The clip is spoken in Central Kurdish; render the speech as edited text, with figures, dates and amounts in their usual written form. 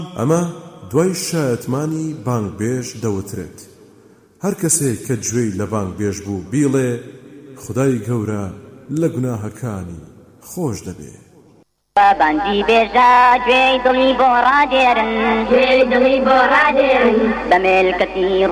ئەمە دوای شایەتمانی بانگبێژ دەوترێت. هەر کەسێک کە گوێی لە بانگبێژ بوو بیڵێ خودای گەورە لە گوناهەکانی خۆش دەبێ. بانگی بێژە گوێی دڵی بۆ ڕادێرن، گوێی دڵی بۆ ڕادێرن بە مێلکەتی